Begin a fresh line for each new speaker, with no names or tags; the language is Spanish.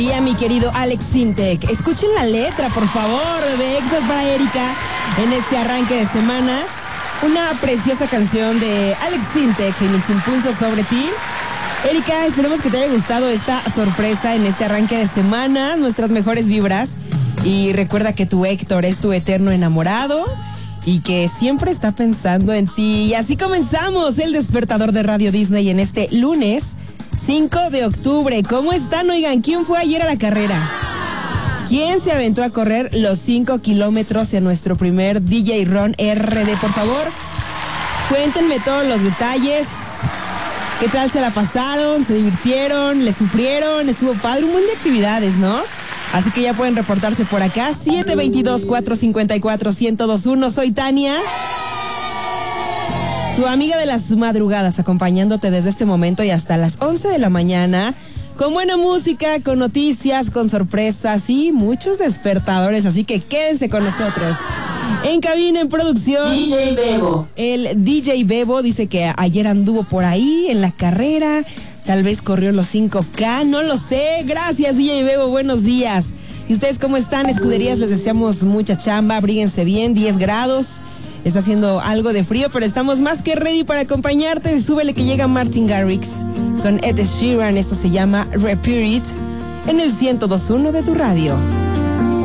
Y a mi querido Alex Sintek. Escuchen la letra, por favor, de Héctor para Erika en este arranque de semana. Una preciosa canción de Alex Sintek y Mis Impulsos sobre ti. Erika, esperemos que te haya gustado esta sorpresa en este arranque de semana. Nuestras mejores vibras. Y recuerda que tu Héctor es tu eterno enamorado y que siempre está pensando en ti. Y así comenzamos el despertador de Radio Disney en este lunes 5 de octubre. ¿Cómo están? Oigan, ¿quién fue ayer a la carrera? ¿Quién se aventó a correr los 5 kilómetros en nuestro primer DJ Run RD? Por favor, cuéntenme todos los detalles. ¿Qué tal se la pasaron? ¿Se divirtieron? ¿Le sufrieron? Estuvo padre, un buen de actividades, ¿no? Así que ya pueden reportarse por acá, 722-454-1021. Soy Tania, tu amiga de las madrugadas, acompañándote desde este momento y hasta las 11 de la mañana, con buena música, con noticias, con sorpresas y muchos despertadores, así que quédense con nosotros. En cabina, en producción,
DJ Bebo.
El DJ Bebo dice que ayer anduvo por ahí en la carrera, tal vez corrió los 5K, no lo sé. Gracias, DJ Bebo, buenos días. ¿Y ustedes cómo están? Escuderías, les deseamos mucha chamba, abríguense bien, 10 grados. Está haciendo algo de frío, pero estamos más que ready para acompañarte. Súbele que llega Martin Garrix con Ed Sheeran. Esto se llama Repeat It en el 102.1 de tu radio.